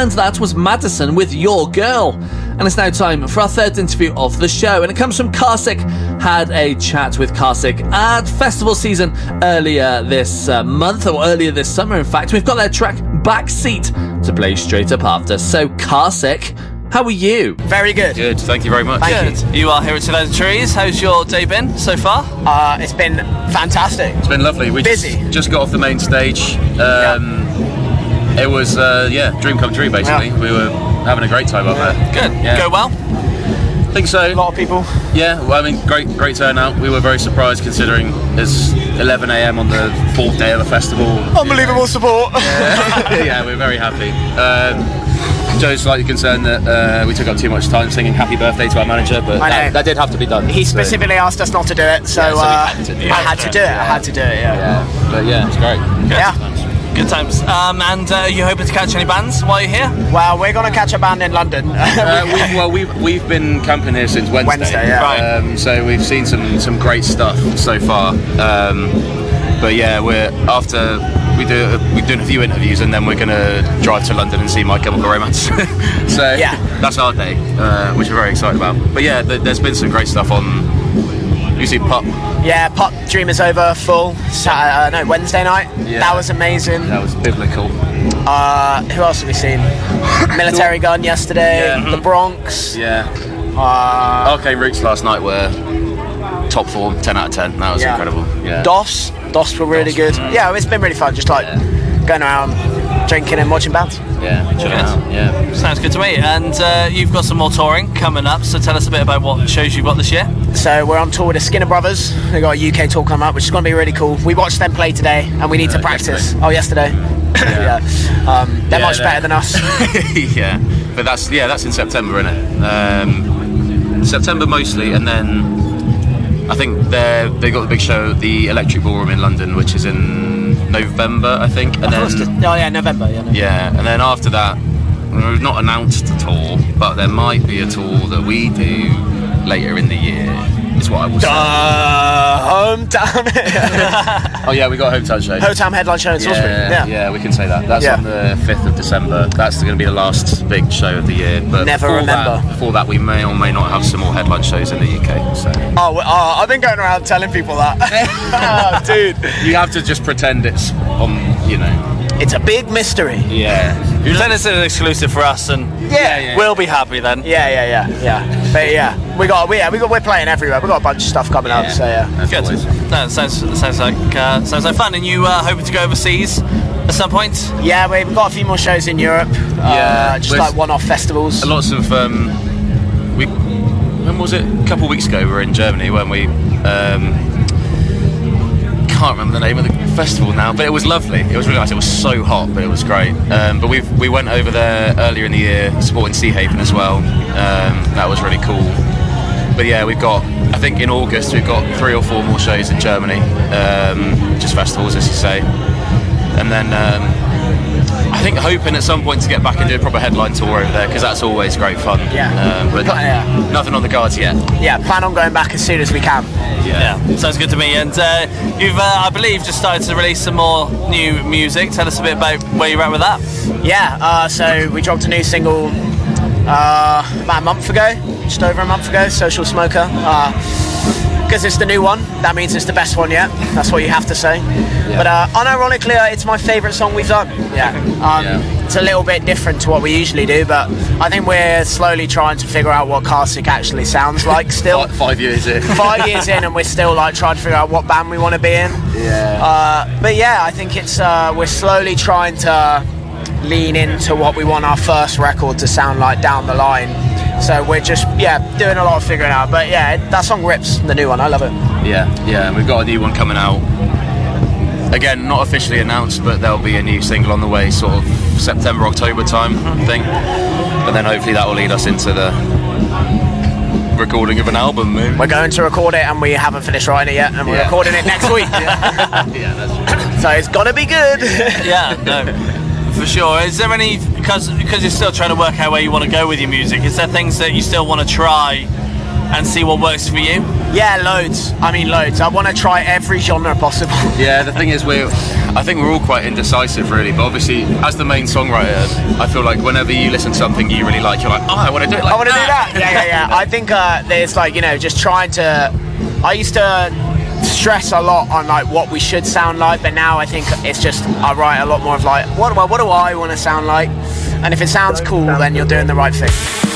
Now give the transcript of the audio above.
And that was Madison with Your Girl. And it's now time for our third interview of the show, and it comes from Karsik. Had a chat with Karsik at festival season earlier this month, or earlier this summer in fact. We've got their track Backseat to play straight up after. So Karsik, how are you? Very good. Good, thank you very much. Thank you. You are here at 2000 Trees. How's your day been so far? It's been fantastic. It's been lovely. We busy. Just got off the main stage. It was, dream come true basically. Yeah. We were having a great time up there. Good. Yeah. Go well? I think so. A lot of people. Yeah, well, I mean, great turnout. We were very surprised considering it's 11 a.m. on the fourth day of the festival. Unbelievable support. Yeah, we're very happy. Joe's slightly concerned that we took up too much time singing happy birthday to our manager, but that did have to be done. He specifically asked us not to do it, so, I had to do it. I had to do it, But yeah, it's great. Good times. And are you hoping to catch any bands while you're here? Well, we're going to catch a band in London. We've been camping here since Wednesday. Right. So we've seen some great stuff so far. But yeah, we're doing a few interviews, and then we're going to drive to London and see My Chemical Romance. So yeah, that's our day, which we're very excited about. But yeah, there's been some great stuff on. You see Pop? Yeah, Pop Dream Is Over full Wednesday night. Yeah. That was amazing. That was biblical. Who else have we seen? Military Gun yesterday. The Bronx. Yeah. Arcane Roots last night were top form, 10 out of 10. That was incredible. Yeah. DOS were really good. Yeah, it's been really fun. Just like going around drinking and watching bands. Yeah. Sounds good to me. And you've got some more touring coming up, so tell us a bit about what shows you've got this year. So we're on tour with the Skinner Brothers. They've got a UK tour coming up, which is going to be really cool. We watched them play today, and we need to practice. Yesterday. They're much better than us. Yeah, but that's in September, isn't it? September mostly, and then I think they got the big show at the Electric Ballroom in London, which is in November, I think. And November. Yeah, and then after that, we've not announced a tour, but there might be a tour that we do later in the year. Is what I will say. Hometown. Oh yeah, we got a hometown show. Hometown headline show in Salisbury. Yeah, we can say that. That's on the 5th of December. That's going to be the last big show of the year. But before that, we may or may not have some more headline shows in the UK. So. I've been going around telling people that. Dude, you have to just pretend it's on. It's a big mystery. Yeah. You send us an exclusive for us, and we'll be happy then. Yeah. But we're playing everywhere. We've got a bunch of stuff coming up. So good. That sounds like fun. And you hoping to go overseas at some point? Yeah, we've got a few more shows in Europe. Just like one-off festivals. Lots of when was it? A couple of weeks ago, we were in Germany when we. Can't remember the name of the festival now, but it was lovely. It was really nice. It was so hot, but it was great. But we went over there earlier in the year supporting Sea Haven as well. That was really cool. But yeah, we've got, I think in August we've got 3 or 4 more shows in Germany, just festivals as you say. And then I think hoping at some point to get back and do a proper headline tour over there, because that's always great fun. But nothing on the cards yet. Yeah, plan on going back as soon as we can. Yeah, sounds good to me. And you've, I believe, just started to release some more new music. Tell us a bit about where you're at with that. Yeah, so we dropped a new single about a month ago, just over a month ago, Social Smoker. Because it's the new one, that means it's the best one yet. That's what you have to say. Yeah. But unironically, it's my favourite song we've done. It's a little bit different to what we usually do, but I think we're slowly trying to figure out what Karsik actually sounds like still. 5 years in. 5 years in, and we're still like trying to figure out what band we want to be in. But yeah, I think it's we're slowly trying to lean into what we want our first record to sound like down the line. So we're just doing a lot of figuring out. But yeah, that song rips, the new one. I love it. Yeah, and we've got a new one coming out. Again, not officially announced, but there'll be a new single on the way, sort of September, October time, I think. And then hopefully that will lead us into the recording of an album. Maybe. We're going to record it, and we haven't finished writing it yet, and we're recording it next week. That's true. So it's gonna be good. For sure. Is there any, because you're still trying to work out where you want to go with your music, is there things that you still want to try and see what works for you? Yeah, loads. I mean, loads. I want to try every genre possible. Yeah, the thing is, I think we're all quite indecisive, really. But obviously, as the main songwriter, I feel like whenever you listen to something you really like, you're like, oh, I want to do it like that. I want to do that. Yeah. I think there's like, you know, just trying to. I used to stress a lot on like what we should sound like, but now I think it's just I write a lot more of like, what do I want to sound like, and if it sounds cool, then you're doing the right thing.